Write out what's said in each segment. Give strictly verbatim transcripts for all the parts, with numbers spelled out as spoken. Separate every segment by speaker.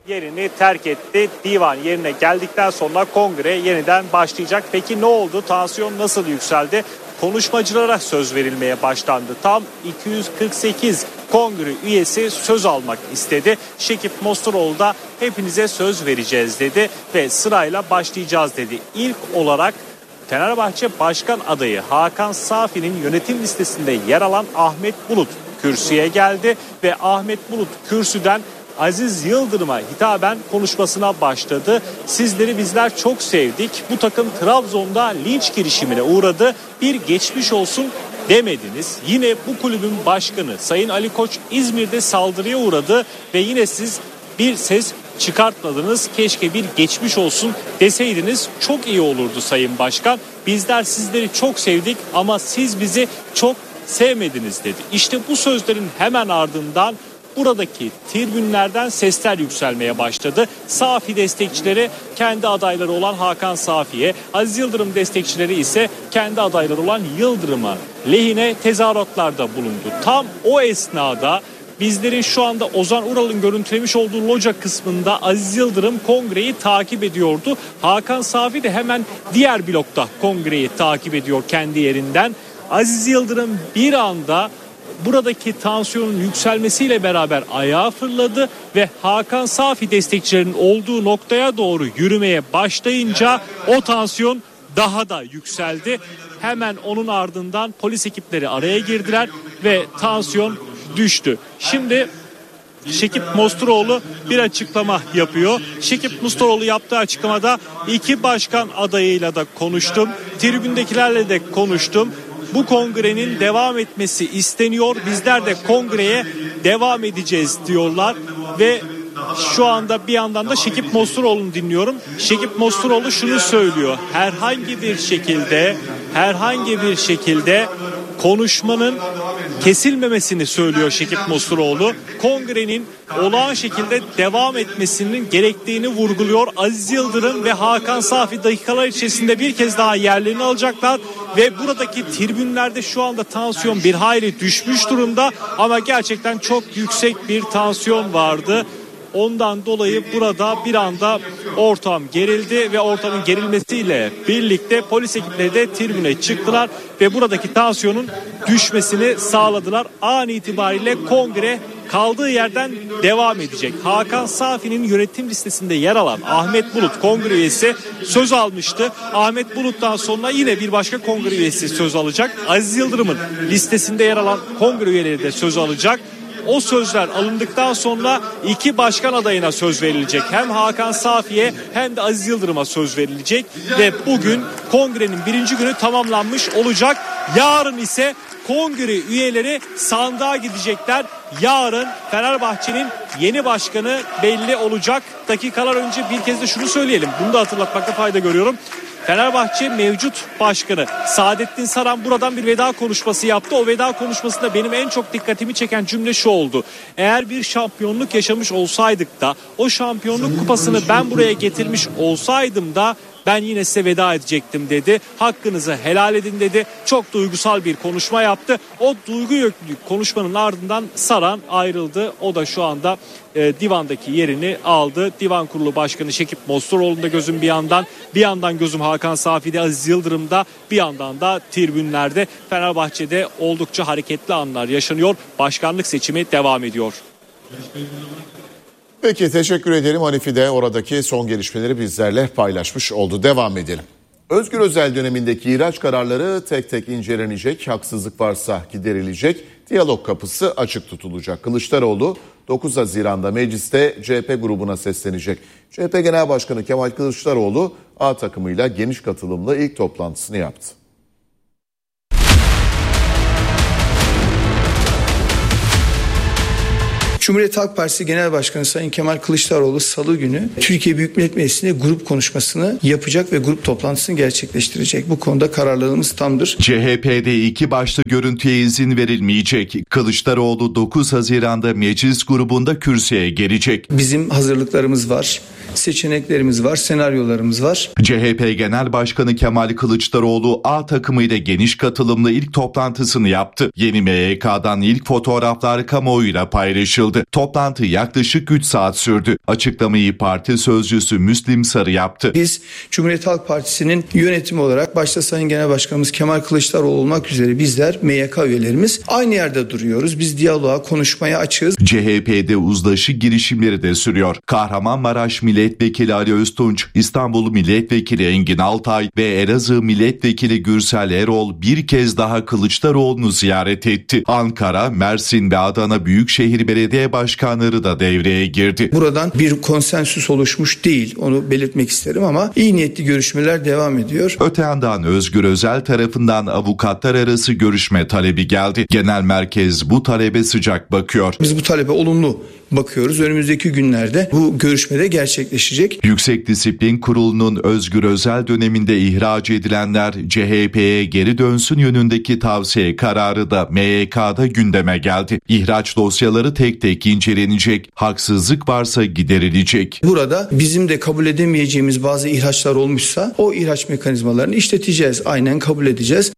Speaker 1: yerini terk etti. Divan yerine geldikten sonra kongre yeniden başlayacak. Peki ne oldu? Tansiyon nasıl yükseldi? Konuşmacılara söz verilmeye başlandı. Tam iki yüz kırk sekiz kongre üyesi söz almak istedi. Şekip Mostaroğlu da hepinize söz vereceğiz dedi ve sırayla başlayacağız dedi. İlk olarak Fenerbahçe Başkan adayı Hakan Safi'nin yönetim listesinde yer alan Ahmet Bulut kürsüye geldi ve Ahmet Bulut kürsüden Aziz Yıldırım'a hitaben konuşmasına başladı. Sizleri bizler çok sevdik. Bu takım Trabzon'da linç girişimine uğradı. Bir geçmiş olsun demediniz. Yine bu kulübün başkanı Sayın Ali Koç İzmir'de saldırıya uğradı ve yine siz bir ses çıkartmadınız. Keşke bir geçmiş olsun deseydiniz, çok iyi olurdu Sayın Başkan. Bizler sizleri çok sevdik ama siz bizi çok sevmediniz dedi. İşte bu sözlerin hemen ardından buradaki tribünlerden sesler yükselmeye başladı. Safi destekçileri kendi adayları olan Hakan Safi'ye, Aziz Yıldırım destekçileri ise kendi adayları olan Yıldırım'a lehine tezahüratlarda bulundu. Tam o esnada bizlerin şu anda Ozan Ural'ın görüntülemiş olduğu loca kısmında Aziz Yıldırım kongreyi takip ediyordu. Hakan Safi de hemen diğer blokta kongreyi takip ediyor kendi yerinden. Aziz Yıldırım bir anda buradaki tansiyonun yükselmesiyle beraber ayağa fırladı ve Hakan Safi destekçilerinin olduğu noktaya doğru yürümeye başlayınca o tansiyon daha da yükseldi. Hemen onun ardından polis ekipleri araya girdiler ve tansiyon düştü. Şimdi Şekip Mostaroğlu bir açıklama yapıyor. Şekip Mostaroğlu yaptığı açıklamada iki başkan adayıyla da konuştum. Tribündekilerle de konuştum. Bu kongrenin devam etmesi isteniyor. Bizler de kongreye devam edeceğiz diyorlar ve şu anda bir yandan da Şekip Mostaroğlu'nu dinliyorum. Şekip Mostaroğlu şunu söylüyor. Herhangi bir şekilde herhangi bir şekilde konuşmanın kesilmemesini söylüyor Şekip Mostaroğlu. Kongrenin olağan şekilde devam etmesinin gerektiğini vurguluyor. Aziz Yıldırım ve Hakan Safi dakikalar içerisinde bir kez daha yerlerini alacaklar ve buradaki tribünlerde şu anda tansiyon bir hayli düşmüş durumda ama gerçekten çok yüksek bir tansiyon vardı. Ondan dolayı burada bir anda ortam gerildi ve ortamın gerilmesiyle birlikte polis ekipleri de tribüne çıktılar ve buradaki tansiyonun düşmesini sağladılar. An itibariyle kongre kaldığı yerden devam edecek. Hakan Safi'nin yönetim listesinde yer alan Ahmet Bulut kongre üyesi söz almıştı. Ahmet Bulut'tan sonra yine bir başka kongre üyesi söz alacak. Aziz Yıldırım'ın listesinde yer alan kongre üyeleri de söz alacak. O sözler alındıktan sonra iki başkan adayına söz verilecek. Hem Hakan Safi'ye hem de Aziz Yıldırım'a söz verilecek. Ve bugün kongrenin birinci günü tamamlanmış olacak. Yarın ise kongre üyeleri sandığa gidecekler. Yarın Fenerbahçe'nin yeni başkanı belli olacak. Dakikalar önce bir kez de şunu söyleyelim. Bunu da hatırlatmakta fayda görüyorum. Fenerbahçe mevcut başkanı Saadettin Saran buradan bir veda konuşması yaptı. O veda konuşmasında benim en çok dikkatimi çeken cümle şu oldu. Eğer bir şampiyonluk yaşamış olsaydık da o şampiyonluk kupasını ben buraya getirmiş olsaydım da ben yine size veda edecektim dedi. Hakkınızı helal edin dedi. Çok duygusal bir konuşma yaptı. O duygu yüklü konuşmanın ardından Saran ayrıldı. O da şu anda e, divandaki yerini aldı. Divan Kurulu Başkanı Şekip Mostaroğlu'nda gözüm bir yandan. Bir yandan gözüm Hakan Safi'de, Aziz Yıldırım'da. Bir yandan da tribünlerde. Fenerbahçe'de oldukça hareketli anlar yaşanıyor. Başkanlık seçimi devam ediyor.
Speaker 2: Peki teşekkür ederim. Hanifi de oradaki son gelişmeleri bizlerle paylaşmış oldu. Devam edelim. Özgür Özel dönemindeki ihraç kararları tek tek incelenecek. Haksızlık varsa giderilecek. Diyalog kapısı açık tutulacak. Kılıçdaroğlu dokuz Haziran'da mecliste C H P grubuna seslenecek. C H P Genel Başkanı Kemal Kılıçdaroğlu A takımıyla geniş katılımlı ilk toplantısını yaptı.
Speaker 3: Cumhuriyet Halk Partisi Genel Başkanı Sayın Kemal Kılıçdaroğlu Salı günü Türkiye Büyük Millet Meclisi'nde grup konuşmasını yapacak ve grup toplantısını gerçekleştirecek. Bu konuda kararlılığımız tamdır.
Speaker 4: C H P'de iki başlı görüntüye izin verilmeyecek. Kılıçdaroğlu dokuz Haziran'da meclis grubunda kürsüye gelecek.
Speaker 3: Bizim hazırlıklarımız var. seçeneklerimiz var, senaryolarımız var.
Speaker 4: C H P Genel Başkanı Kemal Kılıçdaroğlu A takımıyla geniş katılımlı ilk toplantısını yaptı. Yeni M Y K'dan ilk fotoğraflar kamuoyuyla paylaşıldı. Toplantı yaklaşık üç saat sürdü. Açıklamayı parti sözcüsü Müslim Sarı yaptı.
Speaker 3: Biz Cumhuriyet Halk Partisi'nin yönetimi olarak başta Sayın Genel Başkanımız Kemal Kılıçdaroğlu olmak üzere bizler M Y K üyelerimiz aynı yerde duruyoruz. Biz diyaloğa, konuşmaya açığız.
Speaker 4: C H P'de uzlaşı girişimleri de sürüyor. Kahramanmaraş Milletvekili Ali Öztunç, İstanbul Milletvekili Engin Altay ve Elazığ Milletvekili Gürsel Erol bir kez daha Kılıçdaroğlu'nu ziyaret etti. Ankara, Mersin ve Adana Büyükşehir Belediye Başkanları da devreye girdi.
Speaker 3: Buradan bir konsensüs oluşmuş değil, onu belirtmek isterim ama iyi niyetli görüşmeler devam ediyor.
Speaker 4: Öte yandan Özgür Özel tarafından avukatlar arası görüşme talebi geldi. Genel merkez bu talebe sıcak bakıyor.
Speaker 3: Biz bu talebe olumlu bakıyoruz. Önümüzdeki günlerde bu görüşmede gerçekleşecek.
Speaker 4: Yüksek Disiplin Kurulu'nun Özgür Özel döneminde ihraç edilenler C H P'ye geri dönsün yönündeki tavsiye kararı da M Y K'da gündeme geldi. İhraç dosyaları tek tek incelenecek, haksızlık varsa giderilecek.
Speaker 3: Burada bizim de kabul edemeyeceğimiz bazı ihraçlar olmuşsa o ihraç mekanizmalarını işleteceğiz, aynen kabul edeceğiz.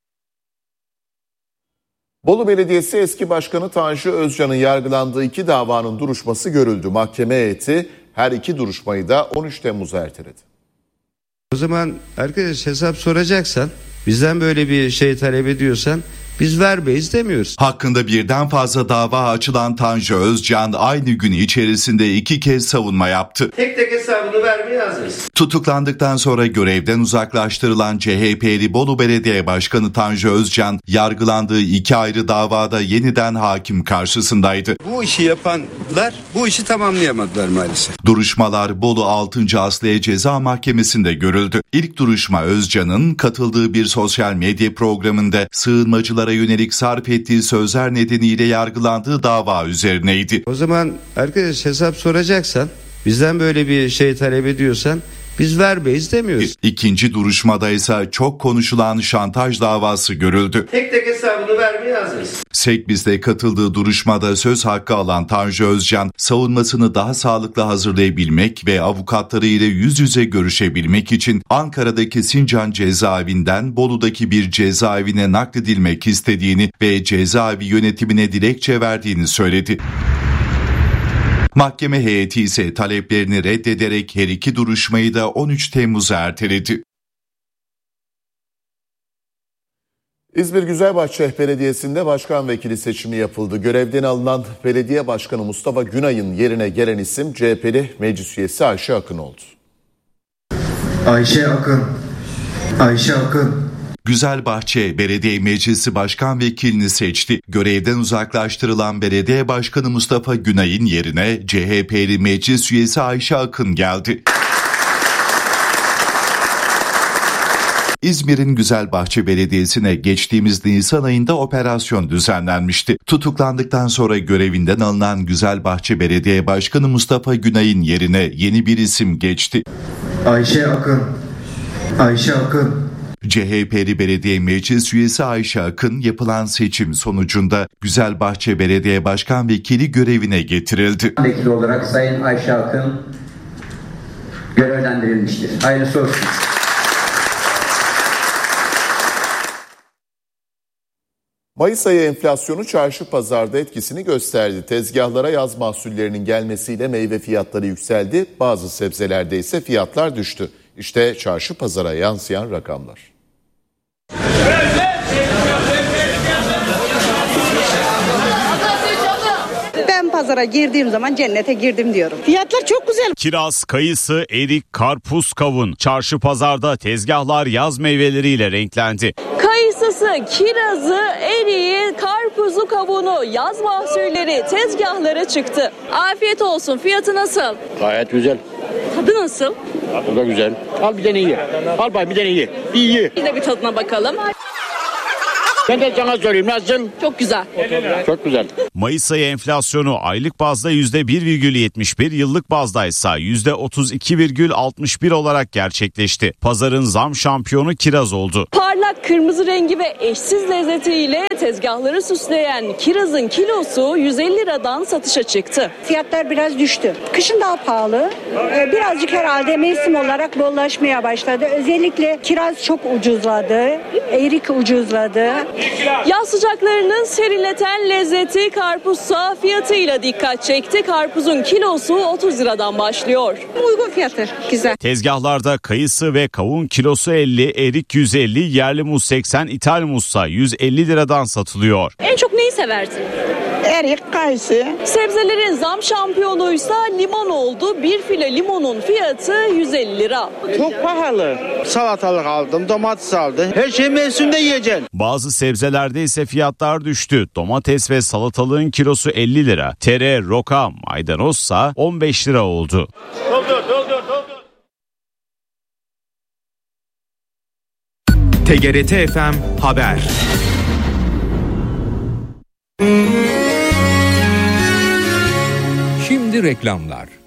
Speaker 2: Bolu Belediyesi eski başkanı Tanju Özcan'ın yargılandığı iki davanın duruşması görüldü. Mahkeme heyeti her iki duruşmayı da on üç Temmuz'a erteledi.
Speaker 5: O zaman arkadaş hesap soracaksan, bizden böyle bir şey talep ediyorsan biz vermeyiz demiyoruz.
Speaker 4: Hakkında birden fazla dava açılan Tanju Özcan aynı gün içerisinde iki kez savunma yaptı.
Speaker 5: Tek tek hesabını vermeye hazırız.
Speaker 4: Tutuklandıktan sonra görevden uzaklaştırılan C H P'li Bolu Belediye Başkanı Tanju Özcan yargılandığı iki ayrı davada yeniden hakim karşısındaydı.
Speaker 5: Bu işi yapanlar bu işi tamamlayamadılar maalesef.
Speaker 4: Duruşmalar Bolu altıncı Asliye Ceza Mahkemesi'nde görüldü. İlk duruşma Özcan'ın katıldığı bir sosyal medya programında sığınmacılara yönelik sarf ettiği sözler nedeniyle yargılandığı dava üzerineydi.
Speaker 5: O zaman arkadaş hesap soracaksan, bizden böyle bir şey talep ediyorsan biz vermeyiz demiyoruz.
Speaker 4: İkinci duruşmada ise çok konuşulan şantaj davası görüldü.
Speaker 5: Tek tek hesabını vermeye hazırız.
Speaker 4: Sekbiz'de katıldığı duruşmada söz hakkı alan Tanju Özcan, savunmasını daha sağlıklı hazırlayabilmek ve avukatları ile yüz yüze görüşebilmek için Ankara'daki Sincan cezaevinden Bolu'daki bir cezaevine nakledilmek istediğini ve cezaevi yönetimine dilekçe verdiğini söyledi. Mahkeme heyeti ise taleplerini reddederek her iki duruşmayı da on üç Temmuz'a erteledi.
Speaker 2: İzmir Güzelbahçe Belediyesi'nde başkan vekili seçimi yapıldı. Görevden alınan belediye başkanı Mustafa Günay'ın yerine gelen isim C H P'li meclis üyesi Ayşe Akın oldu.
Speaker 6: Ayşe Akın, Ayşe Akın.
Speaker 4: Güzelbahçe Belediye Meclisi Başkan Vekilini seçti. Görevden uzaklaştırılan Belediye Başkanı Mustafa Günay'ın yerine C H P'li meclis üyesi Ayşe Akın geldi. İzmir'in Güzelbahçe Belediyesi'ne geçtiğimiz Nisan ayında operasyon düzenlenmişti. Tutuklandıktan sonra görevinden alınan Güzelbahçe Belediye Başkanı Mustafa Günay'ın yerine yeni bir isim geçti.
Speaker 6: Ayşe Akın, Ayşe Akın.
Speaker 4: C H P'li Belediye Meclis Üyesi Ayşe Akın yapılan seçim sonucunda Güzelbahçe Belediye Başkan Vekili görevine getirildi.
Speaker 7: Vekili olarak Sayın Ayşe Akın görevlendirilmiştir. Hayırlısı olsun.
Speaker 2: Mayıs ayı enflasyonu çarşı pazarda etkisini gösterdi. Tezgahlara yaz mahsullerinin gelmesiyle meyve fiyatları yükseldi. Bazı sebzelerde ise fiyatlar düştü. İşte çarşı pazara yansıyan rakamlar.
Speaker 8: Ben pazara girdiğim zaman cennete girdim diyorum. Fiyatlar çok güzel.
Speaker 9: Kiraz, kayısı, erik, karpuz, kavun. Çarşı pazarda tezgahlar yaz meyveleriyle renklendi.
Speaker 10: Kayısısı, kirazı, eriği, karpuzu, kavunu, yaz mahsulleri tezgahlara çıktı. Afiyet olsun. Fiyatı nasıl?
Speaker 11: Gayet güzel.
Speaker 10: Tadı nasıl?
Speaker 11: O da güzel. Al bir tane ye. Al bay bir tane ye. İyi ye.
Speaker 10: Bir de bir tadına bakalım.
Speaker 11: Ben de sana sorayım, nasıl?
Speaker 10: Çok güzel.
Speaker 11: Çok güzel.
Speaker 9: Mayıs ayı enflasyonu aylık bazda yüzde bir virgül yetmiş bir, yıllık bazdaysa yüzde otuz iki virgül altmış bir olarak gerçekleşti. Pazarın zam şampiyonu kiraz oldu.
Speaker 10: Parlak kırmızı rengi ve eşsiz lezzetiyle tezgahları süsleyen kirazın kilosu yüz elli liradan satışa çıktı.
Speaker 8: Fiyatlar biraz düştü. Kışın daha pahalı. Ee, birazcık herhalde mevsim olarak bollaşmaya başladı. Özellikle kiraz çok ucuzladı. Erik ucuzladı.
Speaker 10: Yaz sıcaklarının serinleten lezzeti karpuzsa fiyatıyla dikkat çekti. Karpuzun kilosu otuz liradan başlıyor.
Speaker 8: Uygun fiyatı. Güzel.
Speaker 9: Tezgahlarda kayısı ve kavun kilosu elli, erik yüz elli, yerli muz seksen, ithal muzsa yüz elli liradan satılıyor.
Speaker 10: En çok neyi seversin?
Speaker 8: Erik, kayısı.
Speaker 10: Sebzelerin zam şampiyonuysa limon oldu. Bir filo limonun fiyatı yüz elli lira.
Speaker 12: Çok pahalı. Salatalık aldım, domates aldım. Her şey mevsimde yiyeceksin.
Speaker 9: Bazı sebzelerde ise fiyatlar düştü. Domates ve salatalığın kilosu elli lira. Tere, roka, maydanozsa on beş lira oldu.
Speaker 13: T G R T F M Haber.
Speaker 14: Şimdi reklamlar.